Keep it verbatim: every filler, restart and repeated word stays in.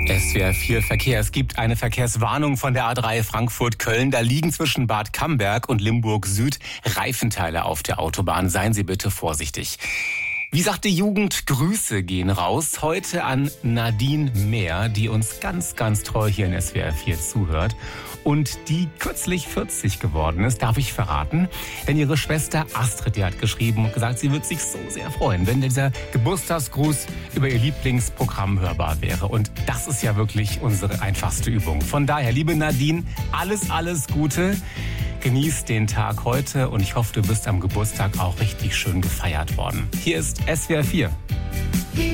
S W R vier Verkehr. Es gibt eine Verkehrswarnung von der A drei Frankfurt-Köln. Da liegen zwischen Bad Camberg und Limburg Süd Reifenteile auf der Autobahn. Seien Sie bitte vorsichtig. Wie sagt die Jugend, Grüße gehen raus. Heute an Nadine Mehr, die uns ganz, ganz treu hier in S W R vier zuhört. Und die kürzlich vierzig geworden ist, darf ich verraten. Denn ihre Schwester Astrid, die hat geschrieben und gesagt, sie würde sich so sehr freuen, wenn dieser Geburtstagsgruß über ihr Lieblingsprogramm hörbar wäre. Und das ist ja wirklich unsere einfachste Übung. Von daher, liebe Nadine, alles, alles Gute. Genieß den Tag heute und ich hoffe, du bist am Geburtstag auch richtig schön gefeiert worden. Hier ist S W R vier.